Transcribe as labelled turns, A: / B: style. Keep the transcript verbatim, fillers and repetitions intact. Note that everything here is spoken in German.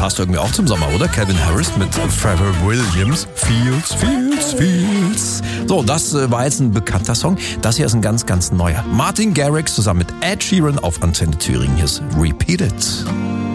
A: passt irgendwie auch zum Sommer, oder? Calvin Harris mit Pharrell Williams. Feels, feels, feels. So, das war jetzt ein bekannter Song. Das hier ist ein ganz, ganz neuer. Martin Garrix zusammen mit Ed Sheeran auf Antenne Thüringen. Hier ist Repeat It.